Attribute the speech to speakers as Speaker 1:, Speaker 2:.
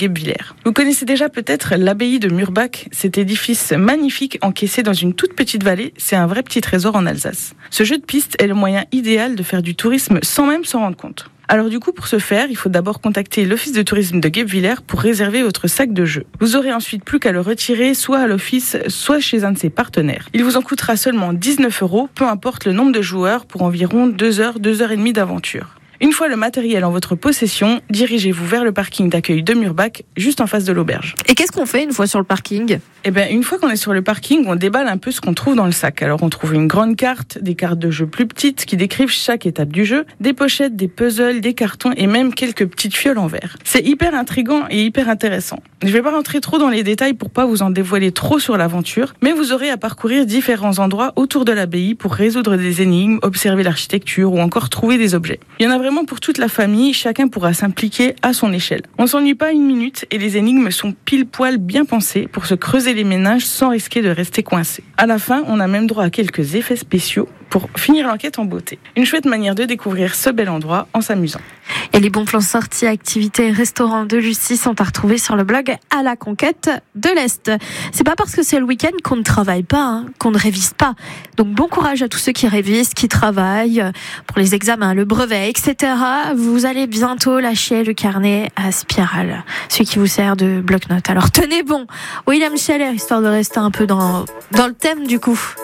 Speaker 1: Guebwiller. Vous connaissez déjà peut-être l'abbaye de Murbach, cet édifice magnifique encaissé dans une toute petite vallée, c'est un vrai petit trésor en Alsace. Ce jeu de piste est le moyen idéal de faire du tourisme sans même s'en rendre compte. Alors du coup, pour ce faire, il faut d'abord contacter l'office de tourisme de Guebwiller pour réserver votre sac de jeu. Vous aurez ensuite plus qu'à le retirer soit à l'office, soit chez un de ses partenaires. Il vous en coûtera seulement 19 €, peu importe le nombre de joueurs, pour environ 2 heures, 2 heures et demie d'aventure. Une fois le matériel en votre possession, dirigez-vous vers le parking d'accueil de Murbach, juste en face de l'auberge.
Speaker 2: Et qu'est-ce qu'on fait une fois sur le parking ?
Speaker 1: Une fois qu'on est sur le parking, on déballe un peu ce qu'on trouve dans le sac. Alors on trouve une grande carte, des cartes de jeu plus petites qui décrivent chaque étape du jeu, des pochettes, des puzzles, des cartons et même quelques petites fioles en verre. C'est hyper intriguant et hyper intéressant. Je vais pas rentrer trop dans les détails pour pas vous en dévoiler trop sur l'aventure, mais vous aurez à parcourir différents endroits autour de l'abbaye pour résoudre des énigmes, observer l'architecture ou encore trouver des objets. Il y en a vraiment pour toute la famille, chacun pourra s'impliquer à son échelle. On s'ennuie pas une minute et les énigmes sont pile poil bien pensées pour se creuser les méninges sans risquer de rester coincé. À la fin, on a même droit à quelques effets spéciaux pour finir l'enquête en beauté. Une chouette manière de découvrir ce bel endroit en s'amusant.
Speaker 2: Et les bons plans sorties, activités et restaurants de Lucie sont à retrouver sur le blog À la conquête de l'Est. C'est pas parce que c'est le week-end qu'on ne travaille pas, qu'on ne révise pas. Donc bon courage à tous ceux qui révisent, qui travaillent pour les examens, le brevet, etc. Vous allez bientôt lâcher le carnet à spirale, celui qui vous sert de bloc-notes. Alors tenez bon, William Scheller, histoire de rester un peu dans le thème du coup.